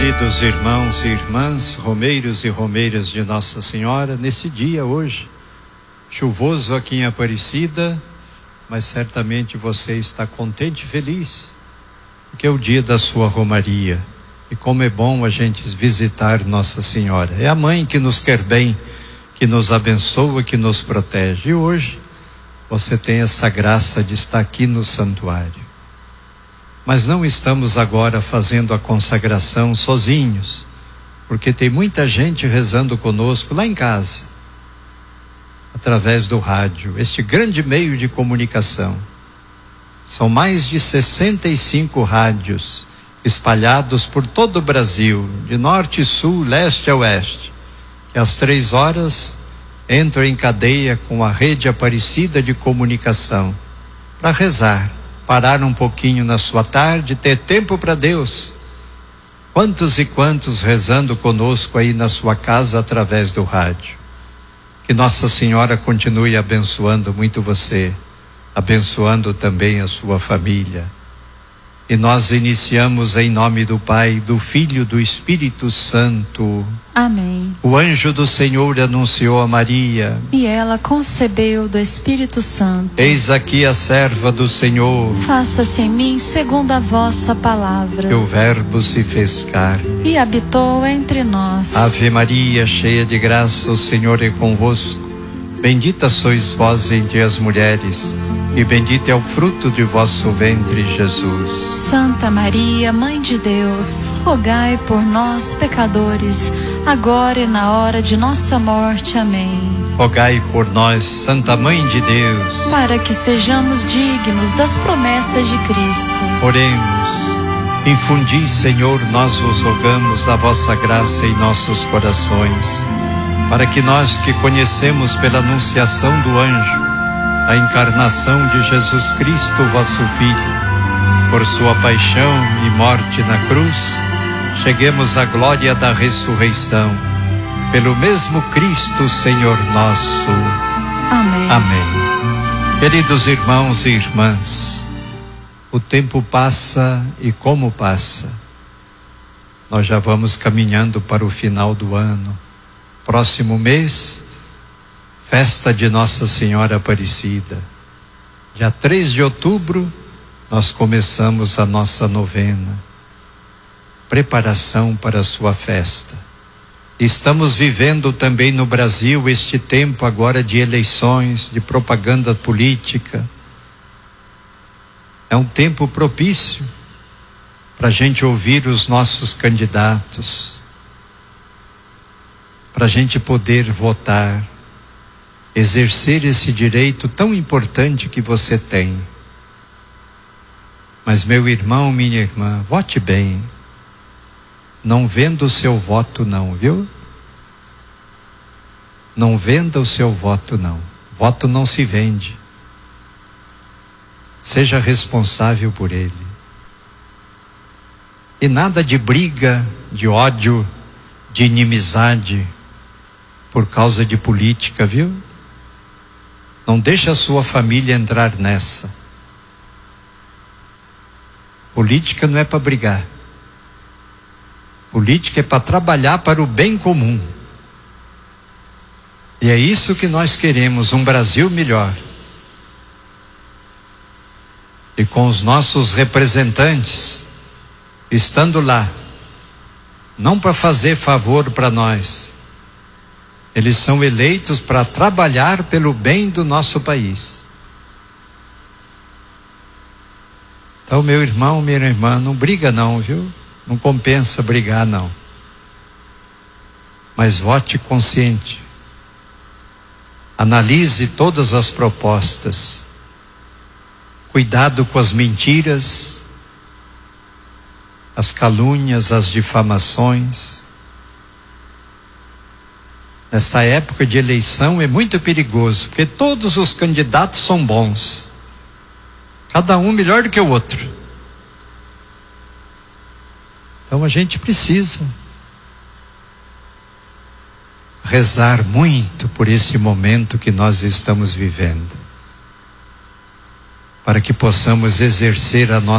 Queridos irmãos e irmãs, romeiros e romeiras de Nossa Senhora, nesse dia hoje, chuvoso aqui em Aparecida, mas certamente você está contente e feliz, porque é o dia da sua romaria. E como é bom a gente visitar Nossa Senhora. É a mãe que nos quer bem, que nos abençoa, que nos protege. E hoje você tem essa graça de estar aqui no santuário. Mas não estamos agora fazendo a consagração sozinhos, porque tem muita gente rezando conosco lá em casa, através do rádio, este grande meio de comunicação. São mais de 65 rádios espalhados por todo o Brasil, de norte, sul, leste a oeste, que às 3 horas entram em cadeia com a rede Aparecida de comunicação, para rezar, parar um pouquinho na sua tarde, ter tempo para Deus. Quantos e quantos rezando conosco aí na sua casa através do rádio. Que Nossa Senhora continue abençoando muito você, abençoando também a sua família. E nós iniciamos em nome do Pai, do Filho e do Espírito Santo. Amém. O anjo do Senhor anunciou a Maria. E ela concebeu do Espírito Santo. Eis aqui a serva do Senhor. Faça-se em mim segundo a vossa palavra. E o Verbo se fez carne. E habitou entre nós. Ave Maria, cheia de graça, o Senhor é convosco. Bendita sois vós entre as mulheres, e bendito é o fruto de vosso ventre, Jesus. Santa Maria, Mãe de Deus, rogai por nós, pecadores, agora e na hora de nossa morte. Amém. Rogai por nós, Santa Mãe de Deus, para que sejamos dignos das promessas de Cristo. Oremos. Infundi, Senhor, nós vos rogamos a vossa graça em nossos corações, para que nós que conhecemos pela anunciação do anjo a encarnação de Jesus Cristo, vosso Filho, por sua paixão e morte na cruz, cheguemos à glória da ressurreição, pelo mesmo Cristo, Senhor nosso. Amém. Amém. Queridos irmãos e irmãs, o tempo passa e como passa. Nós já vamos caminhando para o final do ano. Próximo mês, festa de Nossa Senhora Aparecida. Dia 3 de outubro, nós começamos a nossa novena. Preparação para a sua festa. Estamos vivendo também no Brasil este tempo agora de eleições, de propaganda política. É um tempo propício para a gente ouvir os nossos candidatos, para a gente poder votar, exercer esse direito tão importante que você tem. Mas meu irmão, minha irmã, vote bem. Não venda o seu voto não, viu? Não venda o seu voto não. Voto não se vende. Seja responsável por ele. E nada de briga, de ódio, de inimizade por causa de política, viu? Não deixe a sua família entrar nessa. Política não é para brigar. Política é para trabalhar para o bem comum. E é isso que nós queremos, um Brasil melhor. E com os nossos representantes, estando lá, não para fazer favor para nós, eles são eleitos para trabalhar pelo bem do nosso país. Então, meu irmão, minha irmã, não briga não, viu? Não compensa brigar não. Mas vote consciente. Analise todas as propostas. Cuidado com as mentiras, as calúnias, as difamações. Nessa época de eleição é muito perigoso, porque todos os candidatos são bons. Cada um melhor do que o outro. Então a gente precisa rezar muito por esse momento que nós estamos vivendo, para que possamos exercer a nossa